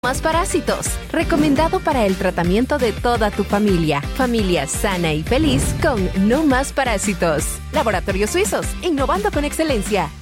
Más parásitos, recomendado para el tratamiento de toda tu familia. Familia sana y feliz con No Más Parásitos. Laboratorios Suizos, innovando con excelencia.